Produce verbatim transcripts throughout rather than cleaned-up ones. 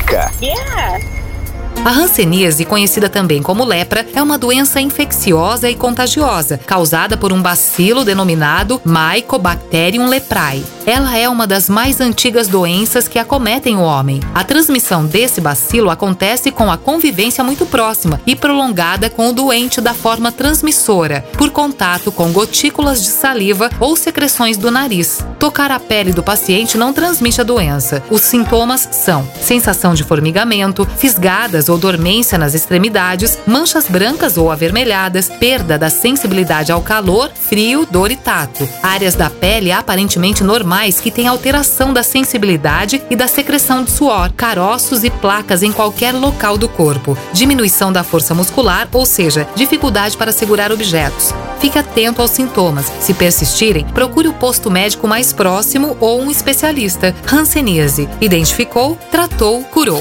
Única. Yeah. A hanseníase, conhecida também como lepra, é uma doença infecciosa e contagiosa, causada por um bacilo denominado Mycobacterium leprae. Ela é uma das mais antigas doenças que acometem o homem. A transmissão desse bacilo acontece com a convivência muito próxima e prolongada com o doente da forma transmissora, por contato com gotículas de saliva ou secreções do nariz. Tocar a pele do paciente não transmite a doença. Os sintomas são sensação de formigamento, fisgadas ou dormência nas extremidades, manchas brancas ou avermelhadas, perda da sensibilidade ao calor, frio, dor e tato. Áreas da pele aparentemente normais que têm alteração da sensibilidade e da secreção de suor, caroços e placas em qualquer local do corpo. Diminuição da força muscular, ou seja, dificuldade para segurar objetos. Fique atento aos sintomas. Se persistirem, procure o posto médico mais próximo ou um especialista. Hanseníase. Identificou, tratou, curou.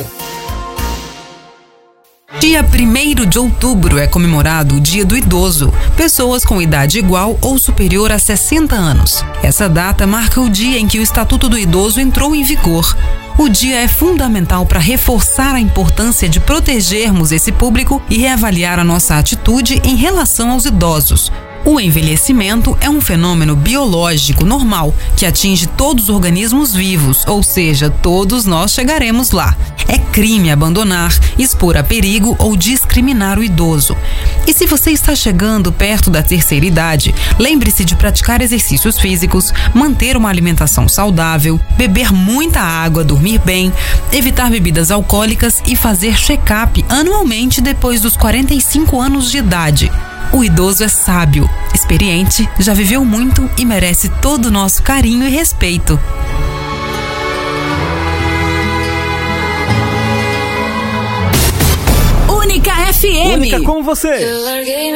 Dia primeiro de outubro é comemorado o Dia do Idoso, pessoas com idade igual ou superior a sessenta anos. Essa data marca o dia em que o Estatuto do Idoso entrou em vigor. O dia é fundamental para reforçar a importância de protegermos esse público e reavaliar a nossa atitude em relação aos idosos. O envelhecimento é um fenômeno biológico normal que atinge todos os organismos vivos, ou seja, todos nós chegaremos lá. É crime abandonar, expor a perigo ou discriminar o idoso. E se você está chegando perto da terceira idade, lembre-se de praticar exercícios físicos, manter uma alimentação saudável, beber muita água, dormir bem, evitar bebidas alcoólicas e fazer check-up anualmente depois dos quarenta e cinco anos de idade. O idoso é sábio, experiente, já viveu muito e merece todo o nosso carinho e respeito. Única F M. Única com você.